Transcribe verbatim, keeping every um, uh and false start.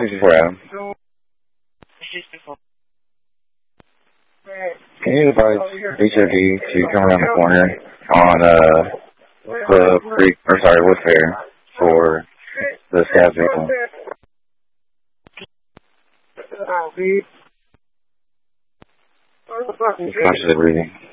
sixty-four Adam. Can you advise H O D to come around the corner on uh, the Creek, or sorry, Woodfair for the staff vehicle? He's consciously breathing.